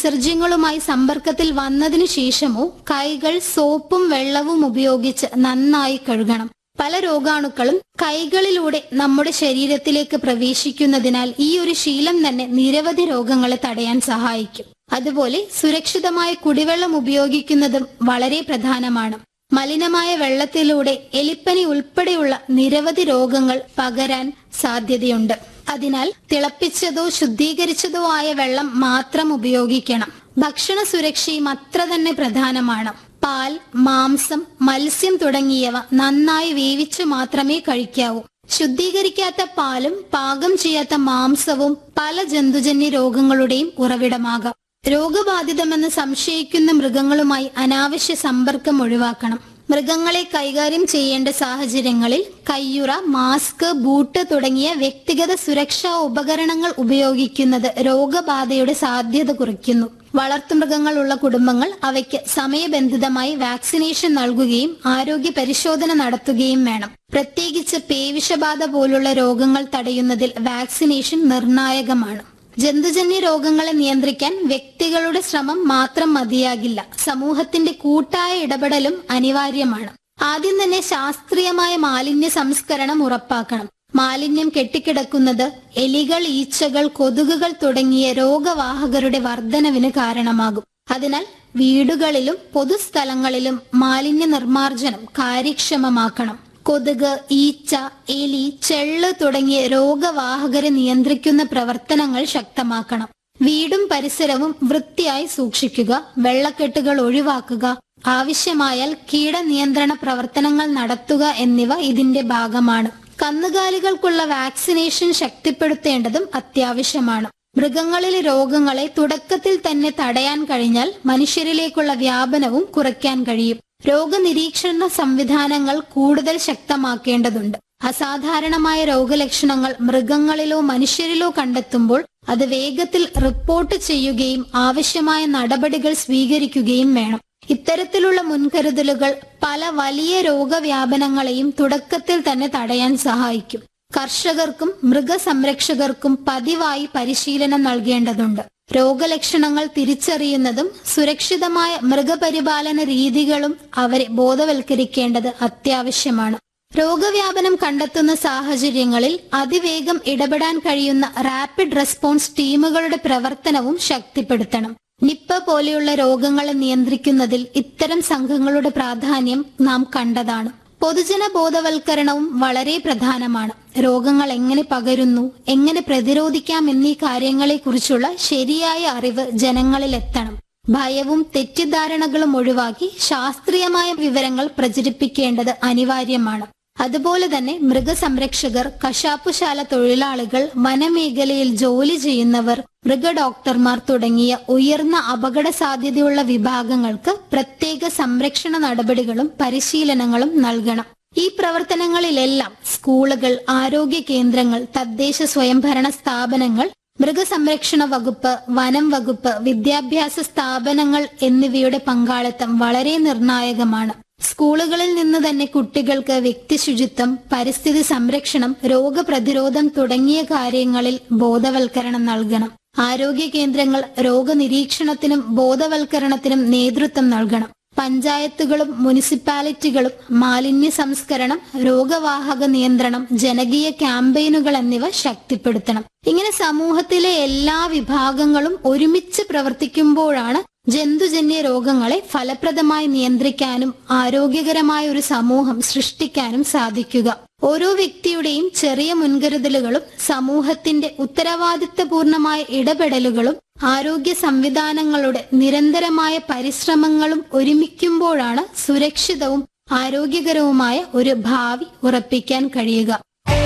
വിസർജ്യങ്ങളുമായി സമ്പർക്കത്തിൽ വന്നതിനു ശേഷമോ കൈകൾ സോപ്പും വെള്ളവും ഉപയോഗിച്ച് നന്നായി കഴുകണം. പല രോഗാണുക്കളും കൈകളിലൂടെ നമ്മുടെ ശരീരത്തിലേക്ക് പ്രവേശിക്കുന്നതിനാൽ ഈ ഒരു ശീലം തന്നെ നിരവധി രോഗങ്ങളെ തടയാൻ സഹായിക്കും. അതുപോലെ സുരക്ഷിതമായ കുടിവെള്ളം ഉപയോഗിക്കുന്നതും വളരെ പ്രധാനമാണ്. മലിനമായ വെള്ളത്തിലൂടെ എലിപ്പനി ഉൾപ്പെടെയുള്ള നിരവധി രോഗങ്ങൾ പകരാൻ സാധ്യതയുണ്ട്. അതിനാൽ തിളപ്പിച്ചതോ ശുദ്ധീകരിച്ചതോ ആയ വെള്ളം മാത്രം ഉപയോഗിക്കണം. ഭക്ഷണ സുരക്ഷയും അത്ര തന്നെ പ്രധാനമാണ്. പാൽ, മാംസം, മത്സ്യം തുടങ്ങിയവ നന്നായി വേവിച്ച് മാത്രമേ കഴിക്കാവൂ. ശുദ്ധീകരിക്കാത്ത പാലും പാകം ചെയ്യാത്ത മാംസവും പല ജന്തുജന്യ രോഗങ്ങളുടെയും ഉറവിടമാകാം. രോഗബാധിതമെന്ന് സംശയിക്കുന്ന മൃഗങ്ങളുമായി അനാവശ്യ സമ്പർക്കം ഒഴിവാക്കണം. മൃഗങ്ങളെ കൈകാര്യം ചെയ്യേണ്ട സാഹചര്യങ്ങളിൽ കയ്യുറ, മാസ്ക്, ബൂട്ട് തുടങ്ങിയ വ്യക്തിഗത സുരക്ഷാ ഉപകരണങ്ങൾ ഉപയോഗിക്കുന്നത് രോഗബാധയുടെ സാധ്യത കുറയ്ക്കുന്നു. വളർത്തുമൃഗങ്ങളുള്ള കുടുംബങ്ങൾ അവയ്ക്ക് സമയബന്ധിതമായി വാക്സിനേഷൻ നൽകുകയും ആരോഗ്യ പരിശോധന നടത്തുകയും വേണം. പ്രത്യേകിച്ച് പേവിഷബാധ പോലുള്ള രോഗങ്ങൾ തടയുന്നതിൽ വാക്സിനേഷൻ നിർണായകമാണ്. ജന്തുജന്യ രോഗങ്ങളെ നിയന്ത്രിക്കാൻ വ്യക്തികളുടെ ശ്രമം മാത്രം മതിയാകില്ല. സമൂഹത്തിന്റെ കൂട്ടായ ഇടപെടലും അനിവാര്യമാണ്. ആദ്യം തന്നെ ശാസ്ത്രീയമായ മാലിന്യ സംസ്കരണം ഉറപ്പാക്കണം. മാലിന്യം കെട്ടിക്കിടക്കുന്നത് എലികൾ, ഈച്ചകൾ, കൊതുകുകൾ തുടങ്ങിയ രോഗവാഹകരുടെ വർധനവിന് കാരണമാകും. അതിനാൽ വീടുകളിലും പൊതുസ്ഥലങ്ങളിലും മാലിന്യ നിർമ്മാർജ്ജനം കാര്യക്ഷമമാക്കണം. കൊതുക്, ഈച്ച, എലി, ചെള്ള് തുടങ്ങിയ രോഗവാഹകരെ നിയന്ത്രിക്കുന്ന പ്രവർത്തനങ്ങൾ ശക്തമാക്കണം. വീടും പരിസരവും വൃത്തിയായി സൂക്ഷിക്കുക, വെള്ളക്കെട്ടുകൾ ഒഴിവാക്കുക, ആവശ്യമായാൽ കീടനിയന്ത്രണ പ്രവർത്തനങ്ങൾ നടത്തുക എന്നിവ ഇതിന്റെ ഭാഗമാണ്. കന്നുകാലികൾക്കുള്ള വാക്സിനേഷൻ ശക്തിപ്പെടുത്തേണ്ടതും അത്യാവശ്യമാണ്. മൃഗങ്ങളിലെ രോഗങ്ങളെ തുടക്കത്തിൽ തന്നെ തടയാൻ കഴിഞ്ഞാൽ മനുഷ്യരിലേക്കുള്ള വ്യാപനവും കുറയ്ക്കാൻ കഴിയും. രോഗനിരീക്ഷണ സംവിധാനങ്ങൾ കൂടുതൽ ശക്തമാക്കേണ്ടതുണ്ട്. അസാധാരണമായ രോഗലക്ഷണങ്ങൾ മൃഗങ്ങളിലോ മനുഷ്യരിലോ കണ്ടെത്തുമ്പോൾ അത് വേഗത്തിൽ റിപ്പോർട്ട് ചെയ്യുകയും ആവശ്യമായ നടപടികൾ സ്വീകരിക്കുകയും വേണം. ഇത്തരത്തിലുള്ള മുൻകരുതലുകൾ പല വലിയ രോഗവ്യാപനങ്ങളെയും തുടക്കത്തിൽ തന്നെ തടയാൻ സഹായിക്കും. കർഷകർക്കും മൃഗസംരക്ഷകർക്കും പതിവായി പരിശീലനം നൽകേണ്ടതുണ്ട്. രോഗലക്ഷണങ്ങൾ തിരിച്ചറിയുന്നതും സുരക്ഷിതമായ മൃഗപരിപാലന രീതികളും അവരെ ബോധവൽക്കരിക്കേണ്ടത് അത്യാവശ്യമാണ്. രോഗവ്യാപനം കണ്ടെത്തുന്ന സാഹചര്യങ്ങളിൽ അതിവേഗം ഇടപെടാൻ കഴിയുന്ന റാപ്പിഡ് റെസ്പോൺസ് ടീമുകളുടെ പ്രവർത്തനവും ശക്തിപ്പെടുത്തണം. നിപ്പ പോലെയുള്ള രോഗങ്ങളെ നിയന്ത്രിക്കുന്നതിൽ ഇത്തരം സംഘങ്ങളുടെ പ്രാധാന്യം നാം കണ്ടതാണ്. പൊതുജന ബോധവൽക്കരണവും വളരെ പ്രധാനമാണ്. രോഗങ്ങൾ എങ്ങനെ പകരുന്നു, എങ്ങനെ പ്രതിരോധിക്കാം എന്നീ കാര്യങ്ങളെക്കുറിച്ചുള്ള ശരിയായ അറിവ് ജനങ്ങളിൽ എത്തണം. ഭയവും തെറ്റിദ്ധാരണകളും ഒഴിവാക്കി ശാസ്ത്രീയമായ വിവരങ്ങൾ പ്രചരിപ്പിക്കേണ്ടത് അനിവാര്യമാണ്. അതുപോലെ തന്നെ മൃഗസംരക്ഷകർ, കശാപ്പുശാല തൊഴിലാളികൾ, വനമേഖലയിൽ ജോലി ചെയ്യുന്നവർ, മൃഗഡോക്ടർമാർ തുടങ്ങിയ ഉയർന്ന അപകട സാധ്യതയുള്ള വിഭാഗങ്ങൾക്ക് പ്രത്യേക സംരക്ഷണ നടപടികളും പരിശീലനങ്ങളും നൽകണം. ഈ പ്രവർത്തനങ്ങളിലെല്ലാം സ്കൂളുകൾ, ആരോഗ്യ കേന്ദ്രങ്ങൾ, തദ്ദേശ സ്വയംഭരണ സ്ഥാപനങ്ങൾ, മൃഗസംരക്ഷണ വകുപ്പ്, വനം വകുപ്പ്, വിദ്യാഭ്യാസ സ്ഥാപനങ്ങൾ എന്നിവയുടെ പങ്കാളിത്തം വളരെ നിർണായകമാണ്. സ്കൂളുകളിൽ നിന്ന് തന്നെ കുട്ടികൾക്ക് വ്യക്തിശുചിത്വം, പരിസ്ഥിതി സംരക്ഷണം, രോഗപ്രതിരോധം തുടങ്ങിയ കാര്യങ്ങളിൽ ബോധവൽക്കരണം നൽകണം. ആരോഗ്യ കേന്ദ്രങ്ങൾ രോഗനിരീക്ഷണത്തിനും ബോധവൽക്കരണത്തിനും നേതൃത്വം നൽകണം. പഞ്ചായത്തുകളും മുനിസിപ്പാലിറ്റികളും മാലിന്യ സംസ്കരണം, രോഗവാഹക നിയന്ത്രണം, ജനകീയ ക്യാമ്പയിനുകൾ എന്നിവ ശക്തിപ്പെടുത്തണം. ഇങ്ങനെ സമൂഹത്തിലെ എല്ലാ വിഭാഗങ്ങളും ഒരുമിച്ച് പ്രവർത്തിക്കുമ്പോഴാണ് ജന്തുജന്യ രോഗങ്ങളെ ഫലപ്രദമായി നിയന്ത്രിക്കാനും ആരോഗ്യകരമായ ഒരു സമൂഹം സൃഷ്ടിക്കാനും സാധിക്കുക. ഓരോ വ്യക്തിയുടെയും ചെറിയ മുൻകരുതലുകളും സമൂഹത്തിന്റെ ഉത്തരവാദിത്തപൂർണമായ ഇടപെടലുകളും ആരോഗ്യ സംവിധാനങ്ങളുടെ നിരന്തരമായ പരിശ്രമങ്ങളും ഒരുമിക്കുമ്പോഴാണ് സുരക്ഷിതവും ആരോഗ്യകരവുമായ ഒരു ഭാവി ഉറപ്പിക്കാൻ കഴിയുക.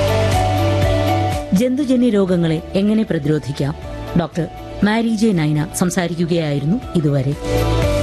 ജന്തുജന്യ രോഗങ്ങളെ എങ്ങനെ പ്രതിരോധിക്കാം? ഡോക്ടർ മാരി ജെ നൈന സംസാരിക്കുകയായിരുന്നു ഇതുവരെ.